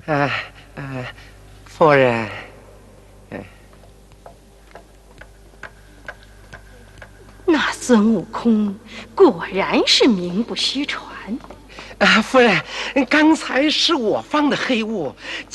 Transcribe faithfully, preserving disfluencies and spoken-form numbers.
啊呃，夫人，嗯， 那孙悟空果然是名不虚传。 啊，夫人，刚才是我放的黑雾。